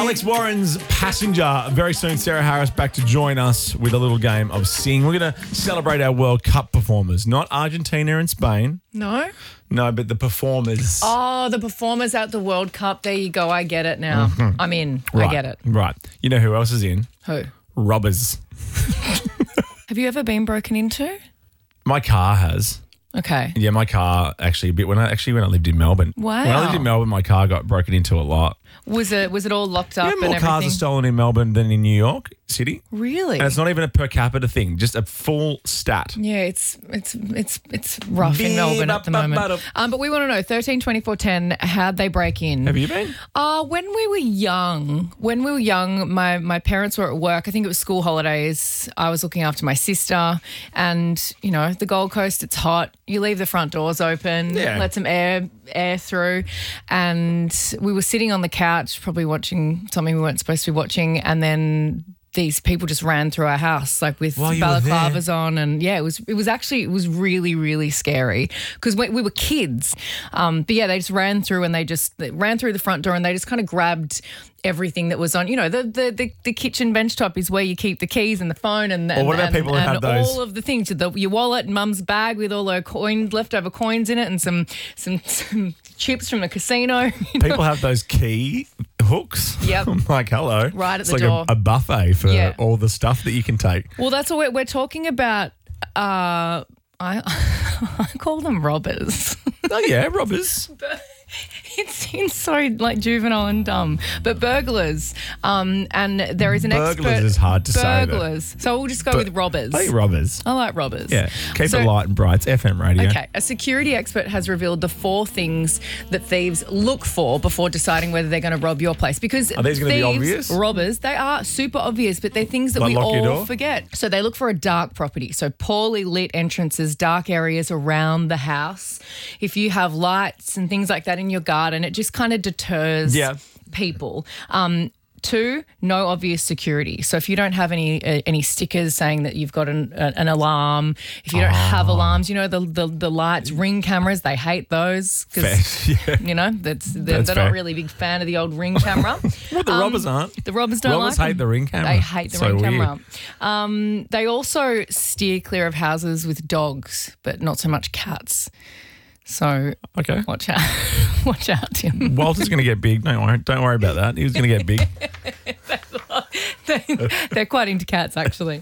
Alex Warren's Passenger. Very soon, Sarah Harris back to join us with a little game of Sing. We're going to celebrate our World Cup performers, not Argentina and Spain. No? No, but the performers. Oh, the performers at the World Cup. There you go. I get it now. I'm in. Right, I get it. Right. You know who else is in? Who? Robbers. Have you ever been broken into? My car has. Okay. Yeah, my car actually a bit when I lived in Melbourne. Wow. When I lived in Melbourne, my car got broken into a lot. Was it all locked up Yeah, and more everything? cars are stolen in Melbourne than in New York City. Really? And it's not even a per capita thing, just a full stat. Yeah, it's rough in Melbourne at the moment. But we want to know 13 24 10. How'd they break in? Have you been? When we were young, my parents were at work. I think it was school holidays. I was looking after my sister, and you know the Gold Coast. It's hot. You leave the front doors open, let some air through, and we were sitting on the couch, probably watching something we weren't supposed to be watching, and then these people just ran through our house like with balaclavas on, and it was really, really scary because we were kids. But yeah, they just ran through and they ran through the front door and they just kind of grabbed everything that was on, the kitchen bench top is where you keep the keys and the phone and what about people who have those? All of the things, your wallet and mum's bag with all her leftover coins in it and some chips from the casino. People have those key hooks. Yep. I'm like, hello. Right at the it's door. like a buffet for all the stuff that you can take. Well, that's what we're talking about. I call them robbers. Oh, yeah, robbers. It seems so like juvenile and dumb, but burglars. And there is an expert. Burglars is hard to say. Burglars. So we'll just go with robbers. I like robbers. I like robbers. Yeah, keep it light and bright. It's FM radio. Okay, a security expert has revealed the 4 things that thieves look for before deciding whether they're going to rob your place. Because are these going to be obvious? Robbers, they are super obvious, but they're things that like we all door? forget. So they look for a dark property, so poorly lit entrances, dark areas around the house. If you have lights and things like that in your garden, it just kind of deters people. 2, no obvious security. So if you don't have any stickers saying that you've got an alarm, if you don't have alarms, the lights, Ring cameras, they hate those because they're not really a big fan of the old Ring camera. Well, the robbers aren't. The robbers don't robbers like hate the Ring camera. They hate the Ring weird. camera. They also steer clear of houses with dogs, but not so much cats. So watch out. Watch out, Tim. Walter's going to get big. Don't worry about that. He was going to get big. They're quite into cats, actually.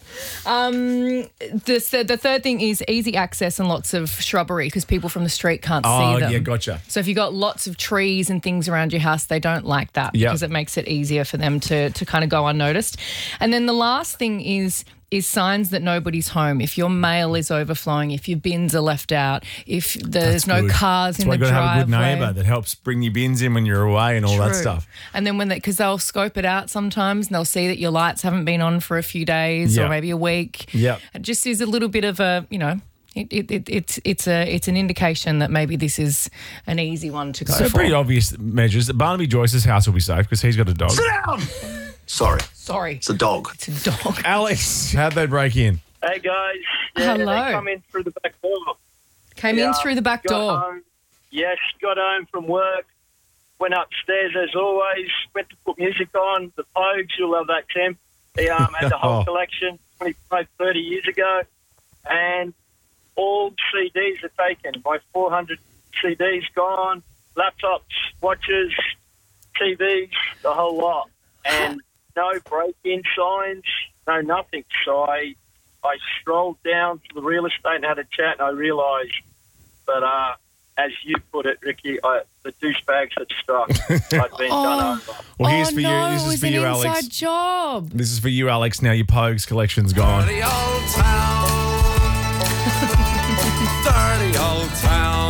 The third thing is easy access and lots of shrubbery because people from the street can't see them. Oh, yeah, gotcha. So if you've got lots of trees and things around your house, they don't like that because it makes it easier for them to kind of go unnoticed. And then the last thing is signs that nobody's home. If your mail is overflowing, if your bins are left out, if there's no cars in the driveway. That's why you've got to have a good neighbour that helps bring your bins in when you're away and all that stuff. And then because they'll scope it out sometimes and they'll see that your lights haven't been on for a few days or maybe a week. Yeah. It just is a little bit of a, it's an indication that maybe this is an easy one to go for. So pretty obvious measures. Barnaby Joyce's house will be safe because he's got a dog. Sit down! Sorry. It's a dog. It's a dog. Alex, how'd they break in? Hey, guys. Hello. They come in through the back door. Came in through the back door? Home. Yes, got home from work. Went upstairs as always. Went to put music on. The Pogues, you'll love that, Tim. They had the whole collection 25, 30 years ago. And all CDs are taken. My 400 CDs gone. Laptops, watches, TVs, the whole lot. And no break-in signs, no nothing. So I strolled down to the real estate and had a chat, and I realised that, as you put it, Ricky, the douchebags had struck. I'd been done over. Well, here's for you. This is for you, Alex. Inside job. This is for you, Alex. Now your Pogues collection's gone. Dirty old town. Dirty old town.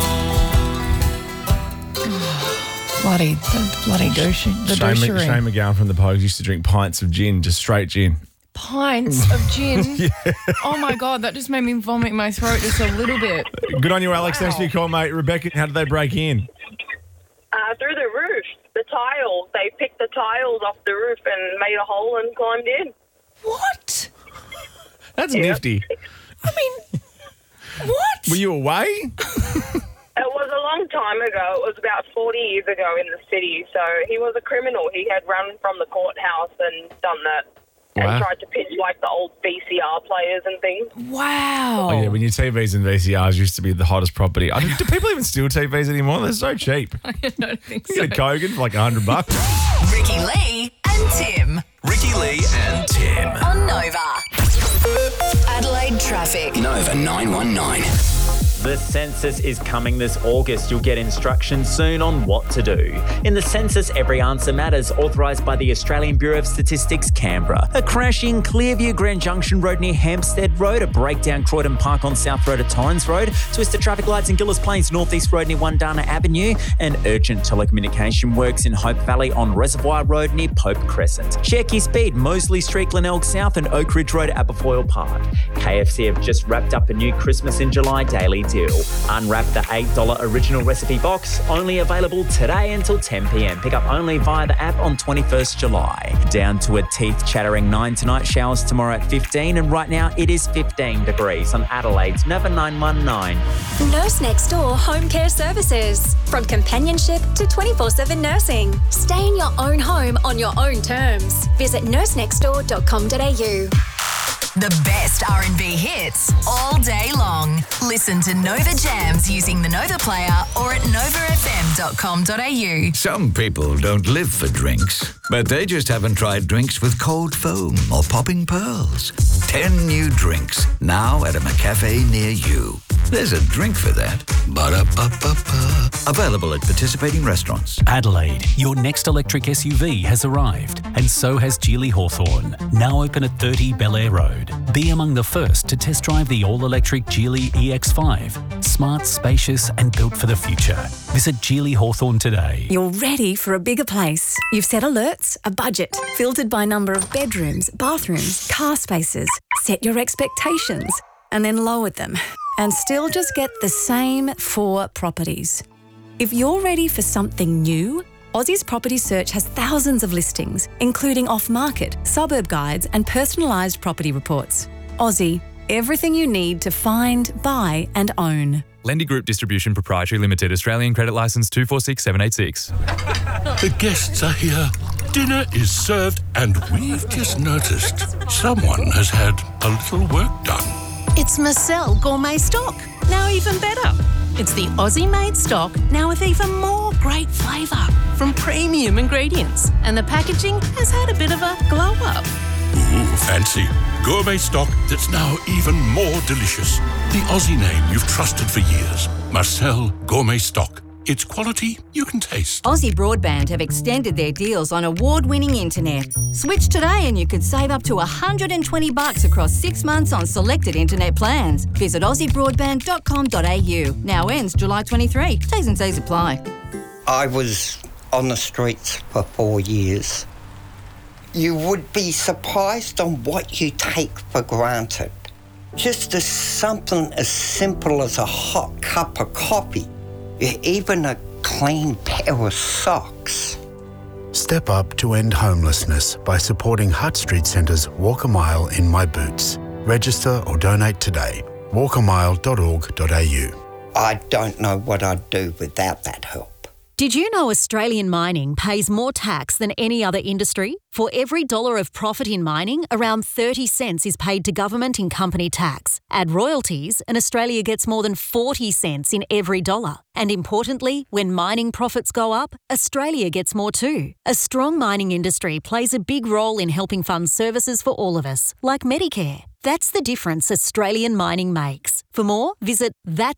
Bloody douche. Shane McGowan from the Pogues used to drink pints of gin, just straight gin. Pints of gin? Oh, my God, that just made me vomit in my throat just a little bit. Good on you, Alex. Thanks for your call, mate. Rebecca, how did they break in? Through the roof, the tiles. They picked the tiles off the roof and made a hole and climbed in. What? That's nifty. I mean, what? Were you away? It was a long time ago. It was about 40 years ago in the city. So he was a criminal. He had run from the courthouse and done that. Wow. And tried to pitch like the old VCR players and things. Wow. Oh, yeah, when your TVs and VCRs used to be the hottest property. Do people even steal TVs anymore? They're so cheap. I don't think You so. get a Kogan for like $100. Ricky Lee and Tim Ricky Lee and Tim. on Nova. Adelaide traffic. Nova 919. The census is coming this August. You'll get instructions soon on what to do. In the census, every answer matters, authorised by the Australian Bureau of Statistics, Canberra. A crash in Clearview Grand Junction Road near Hampstead Road, a breakdown Croydon Park on South Road at Torrens Road, twisted traffic lights in Gillis Plains North East Road near Wandana Avenue, and urgent telecommunication works in Hope Valley on Reservoir Road near Pope Crescent. Share key speed, Moseley Street, Glenelg South and Oak Ridge Road, Aberfoyle Park. KFC have just wrapped up a new Christmas in July daily deal. Unwrap the $8 original recipe box, only available today until 10 p.m. Pick up only via the app on 21st July. Down to a teeth-chattering 9 tonight, showers tomorrow at 15, and right now it is 15 degrees on Adelaide's Nova 919. Nurse Next Door Home Care Services. From companionship to 24/7 nursing. Stay in your own home on your own terms. Visit nursenextdoor.com.au. The best R&B hits all day long. Listen to Nova Jams using the Nova Player or at novafm.com.au. Some people don't live for drinks, but they just haven't tried drinks with cold foam or popping pearls. 10 new drinks now at a McCafe near you. There's a drink for that. Ba-da-ba-ba-ba. Available at participating restaurants. Adelaide, your next electric SUV has arrived, and so has Geely Hawthorn, now open at 30 Bel Air Road. Be among the first to test drive the all-electric Geely EX5. Smart, spacious and built for the future. Visit Geely Hawthorn today. You're ready for a bigger place. You've set alerts, a budget, filtered by number of bedrooms, bathrooms, car spaces. Set your expectations and then lowered them. And still just get the same 4 properties. If you're ready for something new, Aussie's Property Search has thousands of listings, including off-market, suburb guides and personalised property reports. Aussie, everything you need to find, buy and own. Lendy Group Distribution Proprietary Limited, Australian Credit Licence 246786. The guests are here. Dinner is served and we've just noticed someone has had a little work done. It's Marcel Gourmet Stock, now even better. It's the Aussie-made stock, now with even more great flavour from premium ingredients. And the packaging has had a bit of a glow-up. Ooh, fancy. Gourmet stock that's now even more delicious. The Aussie name you've trusted for years. Marcel Gourmet Stock. It's quality you can taste. Aussie Broadband have extended their deals on award-winning internet. Switch today and you could save up to $120 across 6 months on selected internet plans. Visit aussiebroadband.com.au. Now ends July 23. T's and C's apply. I was on the streets for 4 years. You would be surprised on what you take for granted. Just as something as simple as a hot cup of coffee. Even a clean pair of socks. Step up to end homelessness by supporting Hutt Street Centre's Walk a Mile in My Boots. Register or donate today. walkamile.org.au. I don't know what I'd do without that help. Did you know Australian mining pays more tax than any other industry? For every $1 of profit in mining, around 30 cents is paid to government in company tax. Add royalties, and Australia gets more than 40 cents in every $1. And importantly, when mining profits go up, Australia gets more too. A strong mining industry plays a big role in helping fund services for all of us, like Medicare. That's the difference Australian mining makes. For more, visit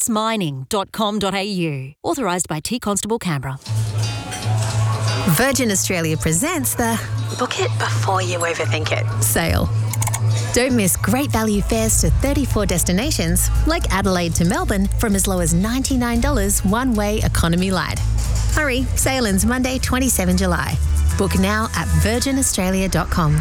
thatsmining.com.au. Authorised by T Constable Canberra. Virgin Australia presents the Book It Before You Overthink It sale. Don't miss great value fares to 34 destinations like Adelaide to Melbourne from as low as $99 one-way economy light. Hurry, sale ends Monday 27 July. Book now at virginaustralia.com.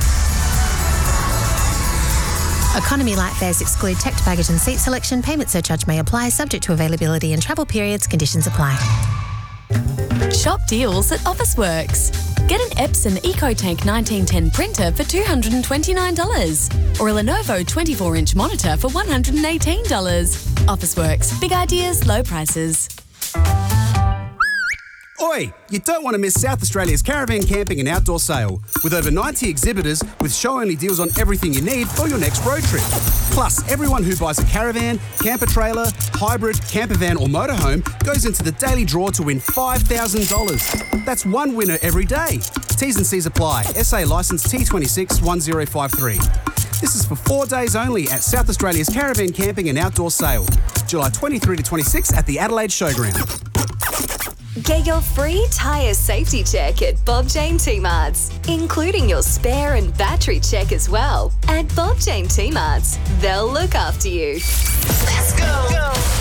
Economy light fares exclude checked baggage and seat selection. Payment surcharge may apply, subject to availability and travel periods. Conditions apply. Shop deals at Officeworks. Get an Epson EcoTank 1910 printer for $229 or a Lenovo 24-inch monitor for $118. Officeworks. Big ideas, low prices. Oi, you don't want to miss South Australia's Caravan Camping and Outdoor Sale, with over 90 exhibitors with show-only deals on everything you need for your next road trip. Plus, everyone who buys a caravan, camper trailer, hybrid, camper van or motorhome goes into the daily draw to win $5,000. That's one winner every day. T's and C's apply. SA licence T26 1053. This is for 4 days only at South Australia's Caravan Camping and Outdoor Sale, July 23 to 26 at the Adelaide Showground. Get your free tyre safety check at Bob Jane T-Marts, including your spare and battery check as well. At Bob Jane T-Marts, they'll look after you. Let's go.